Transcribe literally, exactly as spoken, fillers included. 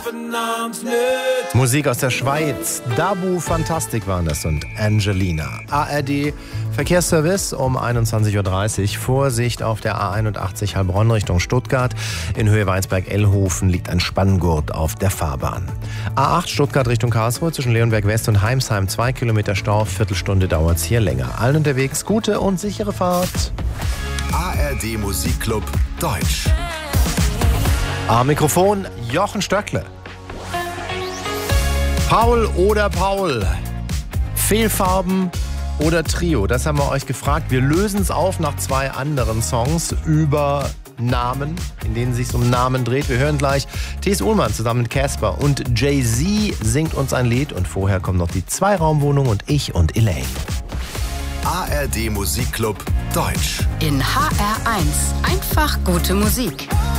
Musik aus der Schweiz. Dabu Fantastik waren das und Angelina. A R D Verkehrsservice um einundzwanzig Uhr dreißig. Vorsicht auf der A einundachtzig Heilbronn Richtung Stuttgart. In Höhe Weinsberg-Ellhofen liegt ein Spanngurt auf der Fahrbahn. A acht Stuttgart Richtung Karlsruhe zwischen Leonberg West und Heimsheim. Zwei Kilometer Stau, Viertelstunde dauert es hier länger. Allen unterwegs gute und sichere Fahrt. A R D Musikclub Deutsch. Am Mikrofon Jochen Stöckle. Paul oder Paul? Fehlfarben oder Trio? Das haben wir euch gefragt. Wir lösen es auf nach zwei anderen Songs über Namen, in denen es sich um Namen dreht. Wir hören gleich T S. Ullmann zusammen mit Casper und Jay-Z singt uns ein Lied. Und vorher kommen noch die Zwei-Raumwohnung und ich und Elaine. A R D Musikclub Deutsch. In H R eins. Einfach gute Musik.